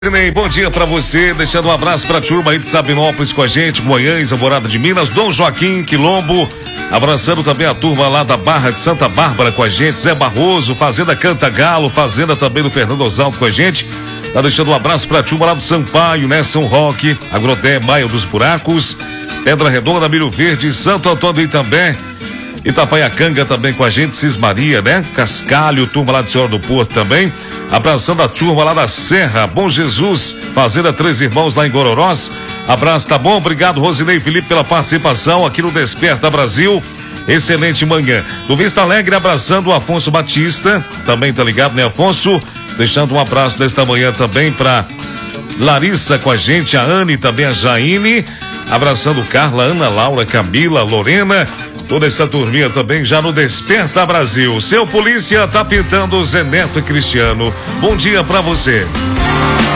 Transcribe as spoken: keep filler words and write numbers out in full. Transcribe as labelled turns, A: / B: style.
A: Bom dia pra você, deixando um abraço pra turma aí de Sabinópolis com a gente, Goiânia, Alvorada de Minas, Dom Joaquim, Quilombo, abraçando também a turma lá da Barra de Santa Bárbara com a gente, Zé Barroso, Fazenda Cantagalo, Fazenda também do Fernando Osvaldo com a gente, tá deixando um abraço pra turma lá do Sampaio, né, São Roque, Agrodé, Maio dos Buracos, Pedra Redonda, Milho Verde, Santo Antônio do Itambé, Itapaiacanga também com a gente, Cismaria, né? Cascalho, turma lá de Senhora do Porto também. Abraçando a turma lá da Serra, Bom Jesus, Fazenda Três Irmãos lá em Gororós. Abraço, tá bom? Obrigado, Rosinei e Felipe, pela participação aqui no Desperta Brasil. Excelente manhã. Do Vista Alegre, abraçando o Afonso Batista, também tá ligado, né, Afonso? Deixando um abraço desta manhã também pra Larissa com a gente, a Anne, também a Jaine. Abraçando Carla, Ana, Laura, Camila, Lorena. Toda essa turminha também já no Desperta Brasil. Seu polícia tá pintando Zé Neto e Cristiano. Bom dia pra você.